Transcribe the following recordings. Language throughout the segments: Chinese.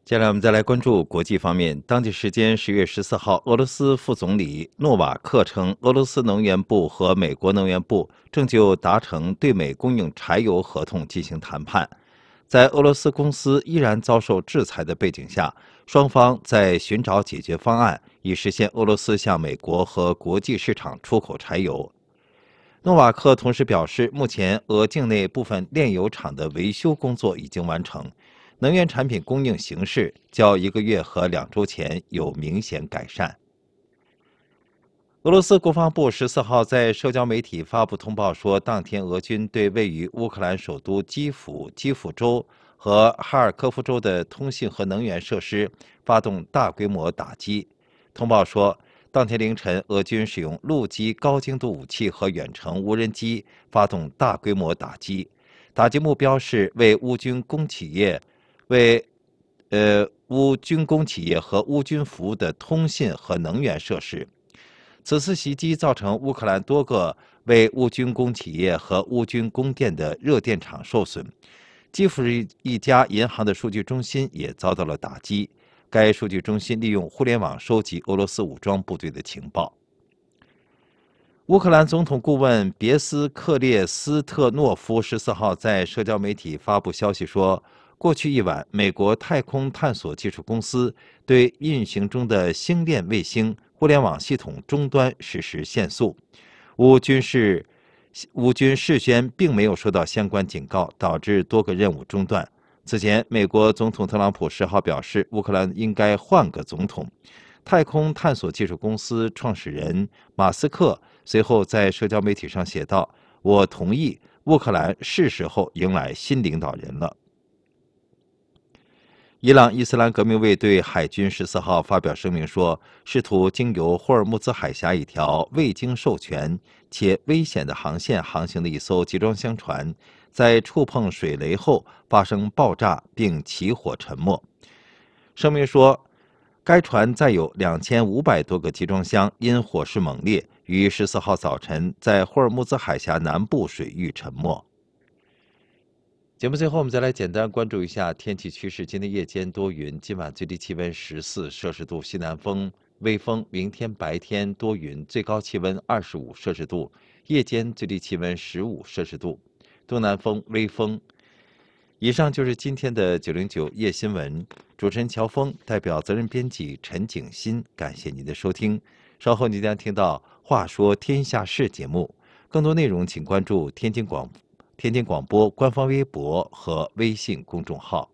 接下来我们再来关注国际方面。当地时间10月14号，俄罗斯副总理诺瓦克称，俄罗斯能源部和美国能源部正就达成对美供应柴油合同进行谈判。在俄罗斯公司依然遭受制裁的背景下，双方在寻找解决方案，以实现俄罗斯向美国和国际市场出口柴油。诺瓦克同时表示，目前俄境内部分炼油厂的维修工作已经完成，能源产品供应形势较1个月和2周前有明显改善。俄罗斯国防部14号在社交媒体发布通报说，当天俄军对位于乌克兰首都基辅州和哈尔科夫州的通信和能源设施发动大规模打击。通报说，当天凌晨，俄军使用陆基高精度武器和远程无人机发动大规模打击，打击目标是为乌军工企业和乌军服务的通信和能源设施。此次袭击造成乌克兰多个为乌军工企业和乌军供电的热电厂受损，基辅一家银行的数据中心也遭到了打击。该数据中心利用互联网收集俄罗斯武装部队的情报。乌克兰总统顾问别斯克列斯特诺夫14号在社交媒体发布消息说，过去一晚，美国太空探索技术公司对运行中的星链卫星互联网系统终端实施限速。乌军事宣并没有收到相关警告，导致多个任务中断。此前，美国总统特朗普10号表示，乌克兰应该换个总统。太空探索技术公司创始人马斯克随后在社交媒体上写道：“我同意，乌克兰是时候迎来新领导人了。”伊朗伊斯兰革命卫队海军14号发表声明说，试图经由霍尔木兹海峡一条未经授权且危险的航线航行的一艘集装箱船，在触碰水雷后发生爆炸并起火沉没。声明说，该船载有2500多个集装箱，因火势猛烈，于14号早晨在霍尔木兹海峡南部水域沉没。节目最后，我们再来简单关注一下天气趋势。今天夜间多云，今晚最低气温14摄氏度，西南风微风。明天白天多云，最高气温25摄氏度，夜间最低气温15摄氏度，东南风微风。以上就是今天的909夜新闻，主持人乔峰，代表责任编辑陈景新，感谢您的收听。稍后您将听到《话说天下事》节目，更多内容请关注天津广播官方微博和微信公众号。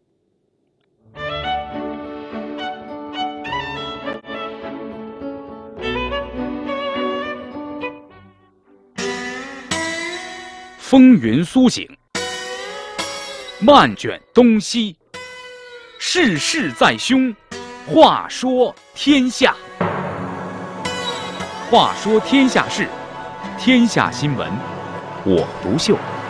风云苏醒，漫卷东西，世事在胸。话说天下，话说天下事，天下新闻，我独秀。